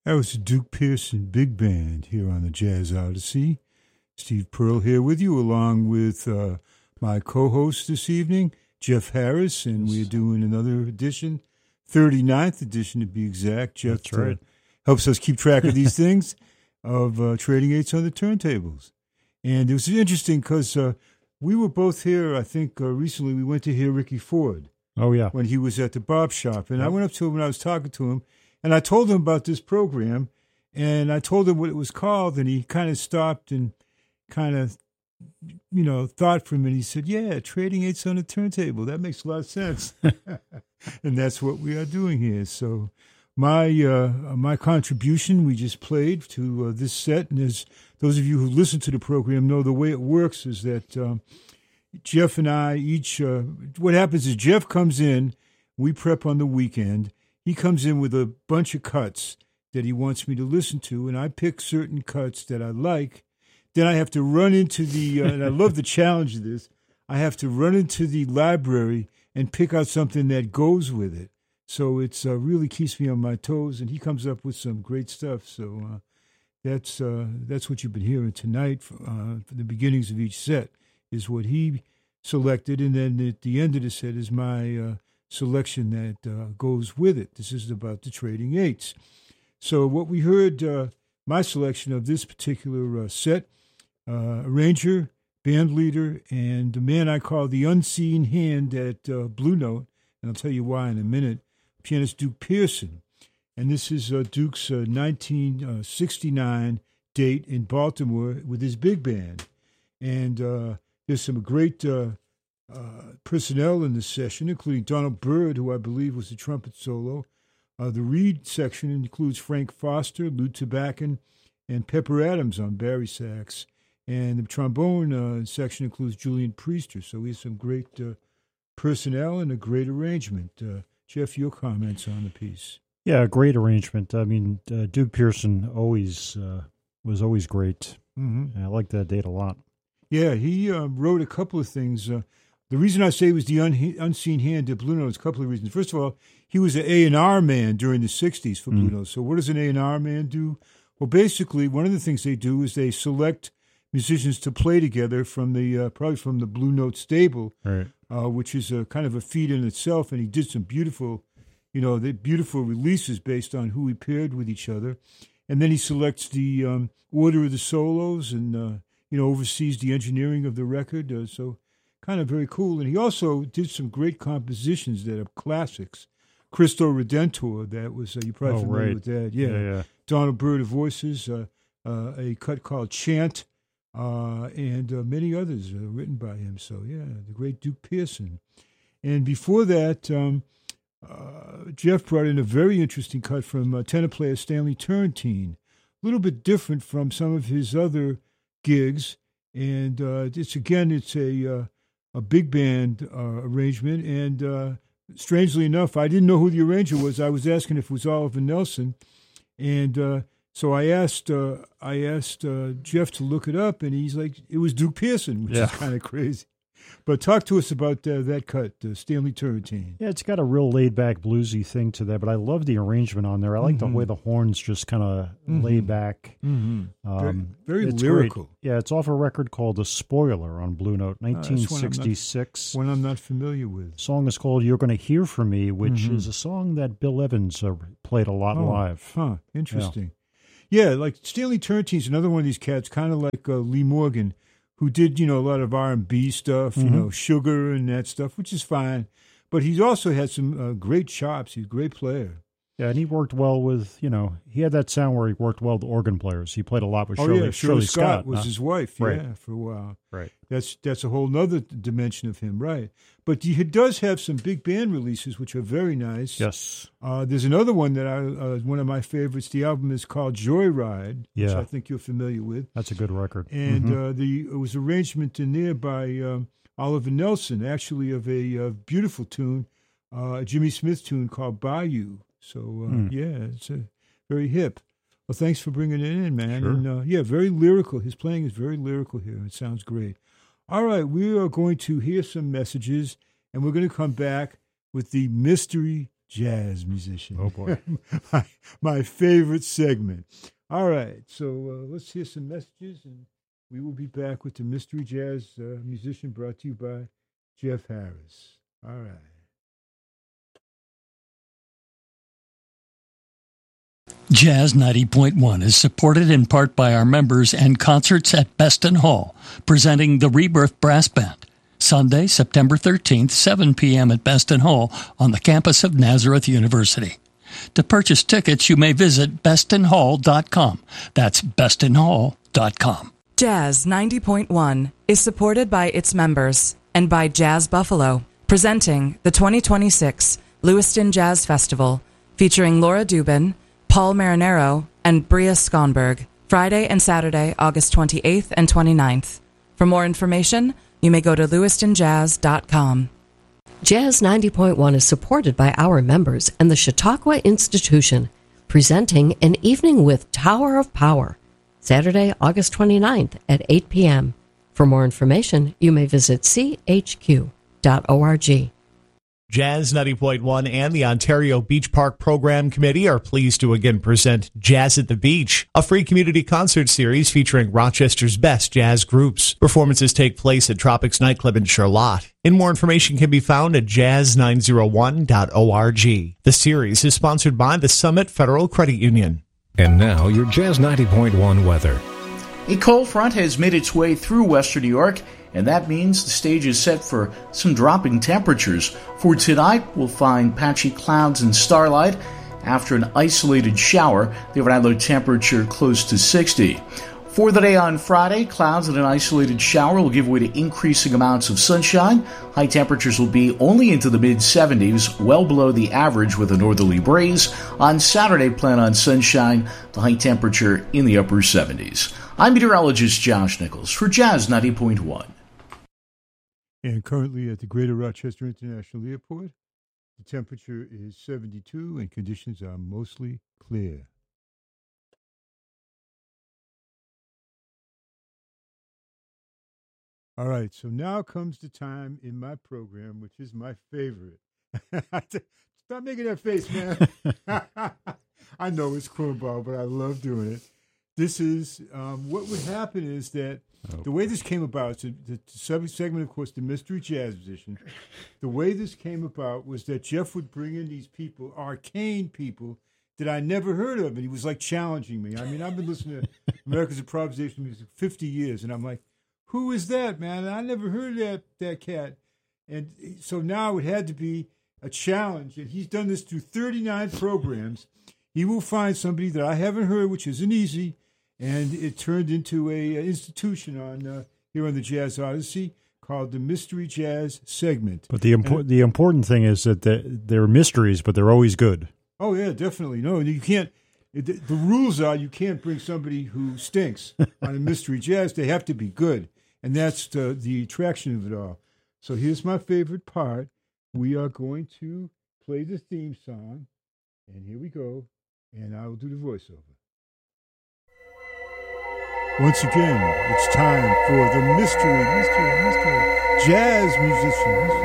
That was the Duke Pearson Big Band here on the Jazz Odyssey. Steve Pearl here with you, along with my co-host this evening, Jeff Harris, and we're doing another edition, 39th edition to be exact. Jeff helps us keep track of these things, of Trading Eights on the Turntables. And it was interesting because we were both here, I think, recently we went to hear Ricky Ford. Oh, yeah. When he was at the Bop Shop. And I went up to him when I was talking to him, and I told him about this program, and I told him what it was called, and he kind of stopped and kind of, thought for a minute. He said, yeah, Trading Eights on a Turntable. That makes a lot of sense. And that's what we are doing here. So my contribution we just played to this set, and as those of you who listen to the program know, the way it works is that Jeff and I each, what happens is Jeff comes in, we prep on the weekend. He comes in with a bunch of cuts that he wants me to listen to, and I pick certain cuts that I like. Then I have to run into the, and I love the challenge of this, I have to run into the library and pick out something that goes with it. So it's really keeps me on my toes, and he comes up with some great stuff. So that's what you've been hearing tonight for the beginnings of each set is what he selected, and then at the end of the set is my selection that goes with it. This is about the Trading Eights. So what we heard, my selection of this particular set, arranger, band leader, and the man I call the unseen hand at Blue Note, and I'll tell you why in a minute, pianist Duke Pearson. And this is Duke's 1969 date in Baltimore with his big band. And there's some great personnel in this session, including Donald Byrd, who I believe was the trumpet solo. The reed section includes Frank Foster, Lou Tabakin, and Pepper Adams on bari sax. And the trombone section includes Julian Priester. So we have some great personnel and a great arrangement. Jeff, your comments on the piece. Yeah, great arrangement. I mean, Duke Pearson was always great. Mm-hmm. I like that date a lot. Yeah, he wrote a couple of things. The reason I say he was the unseen hand at Blue Note is a couple of reasons. First of all, he was an A&R man during the 60s for Blue Note. So what does an A&R man do? Well, basically, one of the things they do is they select musicians to play together from the probably from the Blue Note stable, right. Which is a kind of a feat in itself. And he did some beautiful, beautiful releases based on who he paired with each other. And then he selects the order of the solos and oversees the engineering of the record. So kind of very cool. And he also did some great compositions that are classics. Cristo Redentor, that was, you're probably familiar with that. Yeah. Donald Byrd of Voices, a cut called Chant, and many others written by him. So, yeah, the great Duke Pearson. And before that, Jeff brought in a very interesting cut from tenor player Stanley Turrentine, a little bit different from some of his other gigs. And it's a big band arrangement, and strangely enough, I didn't know who the arranger was. I was asking if it was Oliver Nelson, and so I asked Jeff to look it up, and he's like, it was Duke Pearson, which is kind of crazy. But talk to us about that cut, Stanley Turrentine. Yeah, it's got a real laid-back bluesy thing to that, but I love the arrangement on there. I like the way the horns just kind of lay back. Mm-hmm. Very lyrical. Great. Yeah, it's off a record called The Spoiler on Blue Note, 1966. One I'm not familiar with. The song is called You're Gonna Hear From Me, which is a song that Bill Evans played a lot live. Huh, interesting. Yeah, like Stanley Turrentine's another one of these cats, kind of like Lee Morgan, who did, a lot of R&B stuff, Sugar and that stuff, which is fine. But he's also had some great chops. He's a great player. Yeah, and he worked well with, he had that sound where he worked well with organ players. He played a lot with Shirley Scott. Was his wife, for a while. Right. That's a whole other dimension of him, right. But he does have some big band releases, which are very nice. Yes. There's another one that one of my favorites. The album is called Joyride, which I think you're familiar with. That's a good record. And it was arrangement in there by Oliver Nelson, actually, of a beautiful tune, a Jimmy Smith tune called Bayou. So, it's very hip. Well, thanks for bringing it in, man. Sure. And, very lyrical. His playing is very lyrical here. It sounds great. All right, we are going to hear some messages, and we're going to come back with the mystery jazz musician. Oh, boy. my favorite segment. All right, so let's hear some messages, and we will be back with the Mystery Jazz Musician, brought to you by Jeff Harris. All right. Jazz 90.1 is supported in part by our members and concerts at Beston Hall, presenting the Rebirth Brass Band. Sunday, September 13th, 7 p.m. at Beston Hall on the campus of Nazareth University. To purchase tickets, you may visit bestonhall.com. That's bestonhall.com. Jazz 90.1 is supported by its members and by Jazz Buffalo, presenting the 2026 Lewiston Jazz Festival, featuring Laura Dubin, Paul Marinero, and Bria Skonberg, Friday and Saturday, August 28th and 29th. For more information, you may go to lewistonjazz.com. Jazz 90.1 is supported by our members and the Chautauqua Institution, presenting An Evening with Tower of Power, Saturday, August 29th at 8 p.m. For more information, you may visit chq.org. Jazz 90.1 and the Ontario Beach Park Program Committee are pleased to again present Jazz at the Beach, a free community concert series featuring Rochester's best jazz groups. Performances take place at Tropics Nightclub in Charlotte. And more information can be found at jazz901.org. The series is sponsored by the Summit Federal Credit Union. And now your Jazz 90.1 weather. A cold front has made its way through western New York, and that means the stage is set for some dropping temperatures. For tonight, we'll find patchy clouds and starlight. After an isolated shower, the overnight low temperature close to 60. For the day on Friday, clouds and an isolated shower will give way to increasing amounts of sunshine. High temperatures will be only into the mid-70s, well below the average with a northerly breeze. On Saturday, plan on sunshine, the high temperature in the upper 70s. I'm meteorologist Josh Nichols for Jazz 90.1. And currently at the Greater Rochester International Airport, the temperature is 72 and conditions are mostly clear. All right, so now comes the time in my program, which is my favorite. Stop making that face, man. I know it's cornball, but I love doing it. This is, what would happen is that the way this came about, so the segment, of course, the Mystery Jazz Musician, the way this came about was that Jeff would bring in these people, arcane people, that I never heard of, and he was like challenging me. I mean, I've been listening to America's Improvisation music 50 years, and I'm like, who is that, man? I never heard of that cat. And so now it had to be a challenge, and he's done this through 39 programs. He will find somebody that I haven't heard, which isn't easy, and it turned into a institution on here on the Jazz Odyssey called the Mystery Jazz Segment. But the important thing is that they're mysteries, but they're always good. Oh yeah, definitely. No, you can't. The rules are you can't bring somebody who stinks on a Mystery Jazz. They have to be good, and that's the attraction of it all. So here's my favorite part. We are going to play the theme song, and here we go, and I will do the voiceover. Once again, it's time for the mystery jazz musician.